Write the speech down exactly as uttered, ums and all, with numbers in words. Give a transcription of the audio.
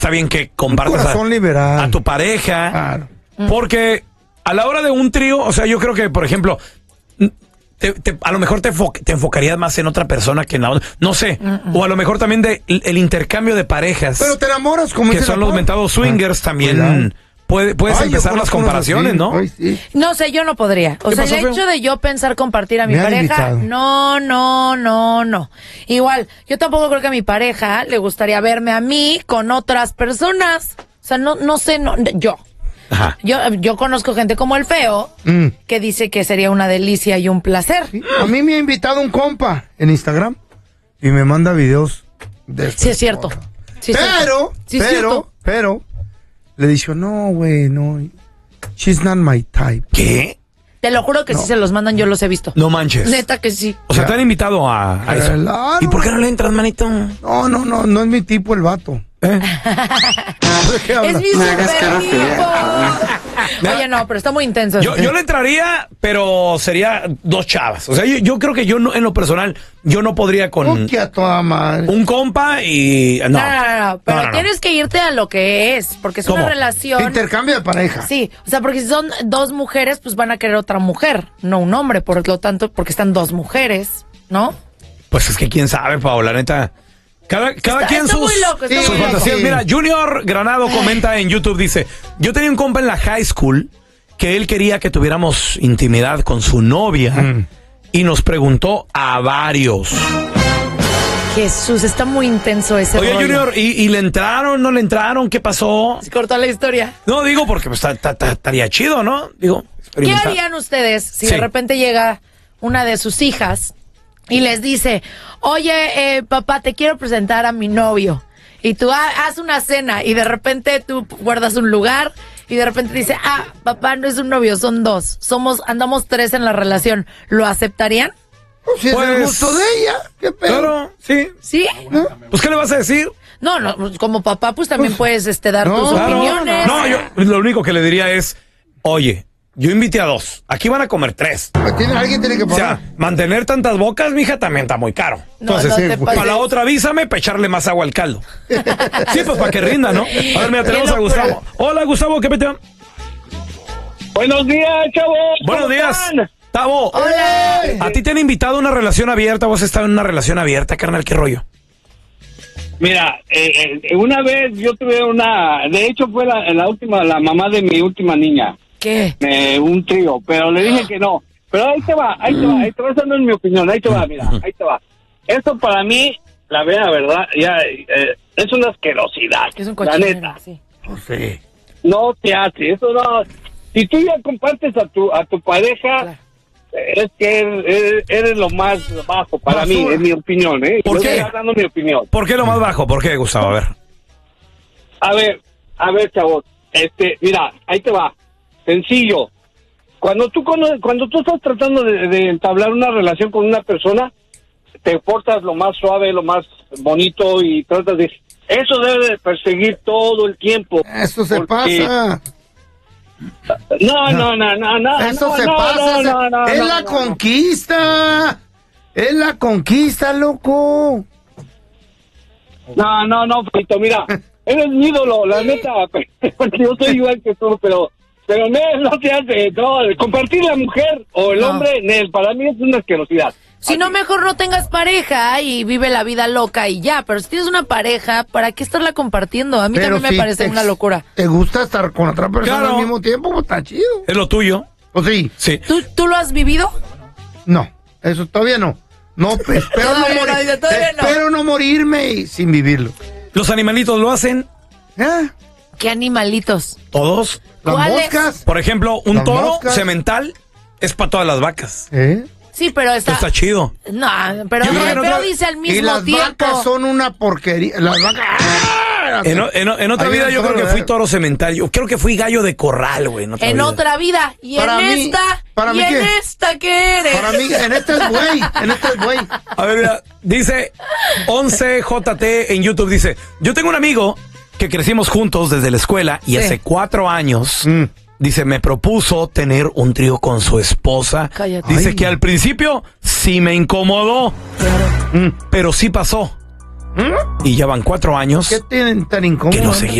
está bien que compartas a, a tu pareja. Claro. Porque a la hora de un trío, o sea, yo creo que, por ejemplo, te, te, a lo mejor te, enfo- te enfocarías más en otra persona que en la otra. No sé. Uh-uh. O a lo mejor también de el, el intercambio de parejas. Pero te enamoras, como que son los mentados swingers, ah, también. Cuidado. Puede, puedes Ay, empezar las comparaciones, ¿no? Ay, sí. No sé, yo no podría. O sea, pasó, el hecho feo? de yo pensar compartir a mi Me pareja, no, no, no, no. Igual, yo tampoco creo que a mi pareja le gustaría verme a mí con otras personas. O sea, no, no sé, no, yo. Ajá. Yo, yo conozco gente como el feo mm. que dice que sería una delicia y un placer. Sí. A mí me ha invitado un compa en Instagram y me manda videos de Sí, es cierto. Sí, pero, sí, pero, cierto. pero, le dijo, no, güey, no, she's not my type. ¿Qué? Te lo juro que no. sí se los mandan, yo los he visto. No manches. Neta que sí. O sea, te han invitado a, a eso. Claro. ¿Y por qué no le entras, manito? No, no, no, no es mi tipo el vato. ¿Eh? Es mi super tipo. Oye, no, pero está muy intenso. Yo, yo le entraría, pero sería dos chavas. O sea, yo, yo creo que yo no, en lo personal, yo no podría con ¿Qué a toda madre? un compa y no. No, no, no, no. Pero no, no, tienes no. que irte a lo que es, porque es ¿Cómo? una relación. Intercambio de pareja. Sí, o sea, porque si son dos mujeres, pues van a querer otra mujer, no un hombre, por lo tanto, porque están dos mujeres, ¿no? Pues es que quién sabe, Paola, neta. Cada, cada está, quien está sus, muy loco, está sus muy loco. fantasías. Mira, Junior Granado comenta en YouTube, dice, yo tenía un compa en la high school que él quería que tuviéramos intimidad con su novia mm. y nos preguntó a varios. Jesús, está muy intenso ese Oye, rollo. Junior, ¿y, ¿y le entraron, no le entraron? ¿Qué pasó? Se cortó la historia. No, digo porque pues, estaría chido, ¿no? Digo, ¿qué harían ustedes si sí. de repente llega una de sus hijas y les dice, oye, eh, papá, te quiero presentar a mi novio? Y tú ah, haz una cena y de repente tú guardas un lugar y de repente dice, ah, papá, no es un novio, son dos. Somos, andamos tres en la relación. ¿Lo aceptarían? Pues si pues, es el gusto de ella, qué pedo. Claro, sí. ¿Sí? ¿No? Pues, ¿qué le vas a decir? No, no, como papá, pues también pues, puedes este, dar no, tus claro, opiniones. No, yo lo único que le diría es, oye, yo invité a dos. Aquí van a comer tres. ¿Tiene, alguien tiene que pagar? O sea, mantener tantas bocas, mija, también está muy caro. No, Entonces, no sí, para la otra avísame para echarle más agua al caldo. Sí, pues para que rinda, ¿no? A ver, mira, tenemos a Gustavo. Hola, Gustavo, ¿qué peteo? Buenos días, chavos. Buenos días. Están? Tavo. Hola. ¿A ti te han invitado a una relación abierta? ¿Vos has estado en una relación abierta, carnal? ¿Qué rollo? Mira, eh, eh, una vez yo tuve una... De hecho, fue la, la última, la mamá de mi última niña. ¿Qué? Eh, un trío, pero le dije que no. Pero ahí te va, ahí te va, ahí te va, esa no es mi opinión, ahí te va, mira, ahí te va. Esto para mí, la verdad, ya eh, es una asquerosidad. Es un la neta. Sí. Oh, sí. No te hace, eso no... Si tú ya compartes a tu a tu pareja, claro. es que eres, eres lo más bajo para Basura. mí, es mi opinión, ¿eh? ¿Por Yo qué? estoy dando mi opinión. ¿Por qué lo más bajo? ¿Por qué, Gustavo? A ver. A ver, a ver, chavos, este, mira, ahí te va. Sencillo. Cuando tú cuando tú estás tratando de, de entablar una relación con una persona, te portas lo más suave, lo más bonito y tratas de... Eso debe de perseguir todo el tiempo. Eso se pasa. No, no, no, no, no. Eso no, se no, pasa. No, no, no, es no, la no, conquista. No. Es la conquista, loco. No, no, no, Frito, mira. Eres mi ídolo, la neta. Porque yo soy igual que tú, pero... Pero no, no te hace, no, compartir la mujer o el no. hombre, Nel, para mí es una asquerosidad. Si no, mejor no tengas pareja y vive la vida loca y ya, pero si tienes una pareja, ¿para qué estarla compartiendo? A mí pero también si me parece te, una locura. ¿Te gusta estar con otra persona claro. al mismo tiempo? Pues está chido. ¿Es lo tuyo? ¿O sí? Sí. ¿Tú, ¿Tú lo has vivido? No, eso todavía no. No, espero, no, morir, no, espero no. no morirme sin vivirlo. ¿Los animalitos lo hacen? ¿Eh? ¿Qué animalitos? ¿Todos? Las moscas. Por ejemplo, un las toro moscas. semental es para todas las vacas. ¿Eh? Sí, pero está... Está chido. No, pero, Yo pero, no pero otra... dice al mismo tiempo. Y las tiempo. vacas son una porquería. Las vacas... ¡Ah! En, en, en otra Ahí vida yo creo que fui toro semental. Yo creo que fui gallo de corral, güey. En, otra, en vida. otra vida. Y para en mí, esta... Para ¿Y mí en qué? esta qué eres? Para mí, en esta es güey. En esta es güey. A ver, mira, dice once J T en YouTube, dice, yo tengo un amigo que crecimos juntos desde la escuela y sí. hace cuatro años... Mm. Dice, me propuso tener un trío con su esposa. Cállate. Dice Ay. que al principio sí me incomodó. Claro. Mm, pero sí pasó. Y ya van cuatro años. ¿Qué tienen tan incómodo? Que nos seguimos